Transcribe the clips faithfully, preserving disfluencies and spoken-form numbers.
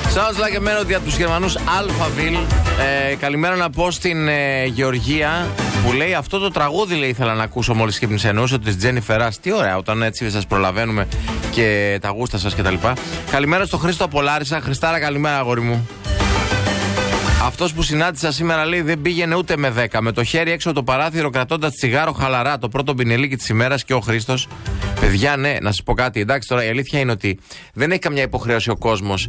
Sounds like a melody από τους Γερμανούς Alphaville. Ε, καλημέρα να πω στην ε, Γεωργία που λέει αυτό το τραγούδι λέει, ήθελα να ακούσω μόλις και εννοούσε της Τζένιφερ Ρας. Τι ωραία, όταν έτσι σας προλαβαίνουμε και τα γούστα σας κτλ. Καλημέρα στο Χρήστο από Λάρισα. Χριστάρα, καλημέρα αγόρι μου. Αυτός που συνάντησα σήμερα λέει δεν πήγαινε ούτε με δέκα. Με το χέρι έξω από το παράθυρο κρατώντας τσιγάρο χαλαρά. Το πρώτο μπινελίκι της ημέρας και ο Χρήστος. Παιδιά, ναι, να σας πω κάτι. Εντάξει, τώρα η αλήθεια είναι ότι δεν έχει καμιά υποχρέωση ο κόσμος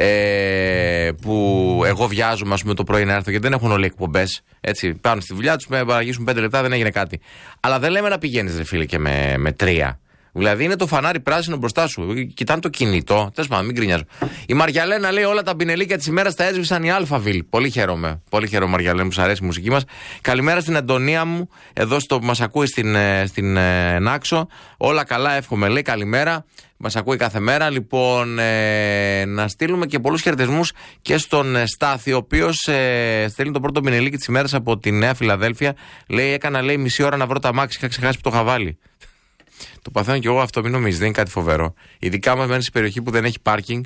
ε, που εγώ βιάζομαι, ας πούμε, το πρωί να έρθω, γιατί δεν έχουν όλοι εκπομπές. Έτσι, πάνε στη δουλειά τους, με παραγγίσουν πέντε λεπτά, δεν έγινε κάτι. Αλλά δεν λέμε να πηγαίνεις, ρε φίλε, και με, με τρία. Δηλαδή είναι το φανάρι πράσινο μπροστά σου. Κοιτάνε το κινητό. Τέλος πάντων, μην γκρινιάζω. Η Μαριαλένα λέει: όλα τα μπινελίκια της ημέρας τα έσβησαν οι Alphaville. Πολύ χαίρομαι. Πολύ χαίρομαι, Μαριαλένα, που σας αρέσει η μουσική μας. Καλημέρα στην Αντωνία μου, εδώ στο που μας ακούει στην, στην ε, Νάξο. Όλα καλά, εύχομαι. Λέει καλημέρα. Μας ακούει κάθε μέρα. Λοιπόν, ε, να στείλουμε και πολλούς χαιρετισμούς και στον ε, Στάθη, ο οποίος ε, στέλνει το πρώτο μπινελίκι της ημέρας από τη Νέα Φιλαδέλφια. Λέει: έκανα λέει, μισή ώρα να βρω τα μάξι, είχα ξεχάσει που το είχα βάλει. Το παθαίνω κι εγώ αυτό, μην νομίζεις, δεν είναι κάτι φοβερό. Ειδικά μας μένει σε περιοχή που δεν έχει πάρκινγκ.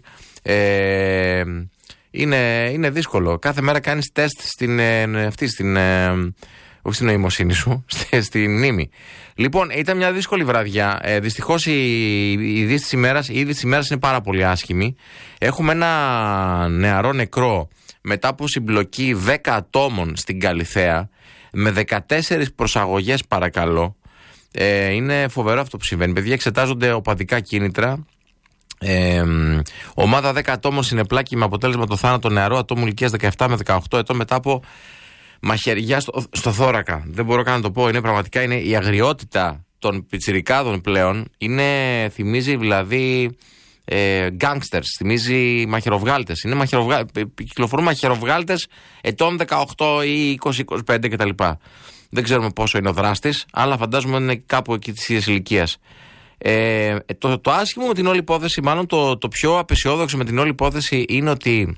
Ε, είναι, είναι δύσκολο. Κάθε μέρα κάνεις τεστ στην, ε, αυτή, στην, ε, όχι στην νοημοσύνη σου, στη, στην μνήμη. Λοιπόν, ήταν μια δύσκολη βραδιά. Ε, δυστυχώς η, η είδηση της ημέρας, η είδηση της ημέρας είναι πάρα πολύ άσχημη. Έχουμε ένα νεαρό νεκρό μετά από συμπλοκή δέκα ατόμων στην Καλιθέα με δεκατέσσερις προσαγωγές, παρακαλώ. Ε, είναι φοβερό αυτό που συμβαίνει. Παιδιά, εξετάζονται οπαδικά κίνητρα. Ε, ομάδα δέκα ατόμων συνεπλάκη με αποτέλεσμα το θάνατο νεαρού ατόμου ηλικίας δεκαεπτά με δεκαοκτώ ετών μετά από μαχαιριά στο, στο θώρακα. Δεν μπορώ καν να το πω. Είναι πραγματικά είναι η αγριότητα των πιτσιρικάδων πλέον. Είναι, θυμίζει δηλαδή ε, gangsters, θυμίζει μαχαιροβγάλτες. Είναι μαχαιροβγάλτες. Κυκλοφορούν μαχαιροβγάλτες ετών δεκαοκτώ ή είκοσι είκοσι πέντε κτλ. Δεν ξέρουμε πόσο είναι ο δράστης, αλλά φαντάζομαι ότι είναι κάπου εκεί της ίδιας ηλικίας. Ε, το, το άσχημο με την όλη υπόθεση, μάλλον το, το πιο απεσιόδοξο με την όλη υπόθεση είναι ότι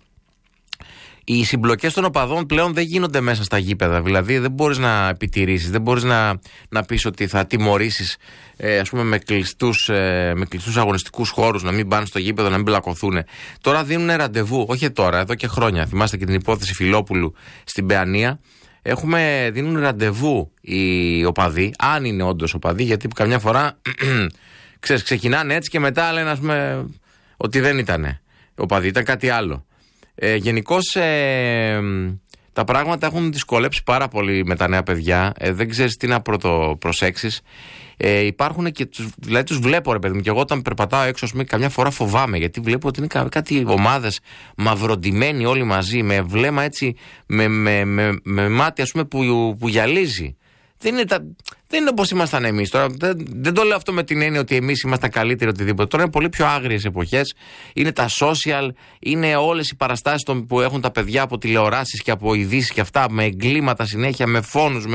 οι συμπλοκές των οπαδών πλέον δεν γίνονται μέσα στα γήπεδα. Δηλαδή δεν μπορείς να επιτηρήσεις, δεν μπορείς να, να πεις ότι θα τιμωρήσεις ε, ας πούμε με κλειστούς, ε, με κλειστούς αγωνιστικούς χώρους, να μην πάνε στο γήπεδο, να μην μπλακωθούν. Τώρα δίνουν ραντεβού, όχι τώρα, εδώ και χρόνια. Θυμάστε και την υπόθεση Φιλόπουλου στην Παιανία. Έχουμε, δίνουν ραντεβού οι οπαδοί, αν είναι όντως οπαδοί, γιατί καμιά φορά ξέρεις, ξεκινάνε έτσι και μετά λένε, ας πούμε, ότι δεν ήταν οπαδοί, ήταν κάτι άλλο. Ε, γενικώς ε, τα πράγματα έχουν δυσκολέψει πάρα πολύ με τα νέα παιδιά. Ε, δεν ξέρεις τι να πρωτοπροσέξεις. Ε, υπάρχουν και τους, δηλαδή τους βλέπω, ρε παιδί μου, και εγώ όταν περπατάω έξω, ας πούμε, καμιά φορά φοβάμαι, γιατί βλέπω ότι είναι κάτι ομάδες μαυροντημένοι όλοι μαζί, με βλέμμα έτσι, με, με, με, με μάτι, ας πούμε, που, που γυαλίζει. Δεν είναι, τα, δεν είναι όπως ήμασταν εμείς. Τώρα, δεν, δεν το λέω αυτό με την έννοια ότι εμείς ήμασταν καλύτεροι οτιδήποτε. Τώρα είναι πολύ πιο άγριες εποχές. Είναι τα social, είναι όλες οι παραστάσεις που έχουν τα παιδιά από τηλεοράσεις και από ειδήσεις και αυτά, με εγκλήματα συνέχεια, με φόνους, με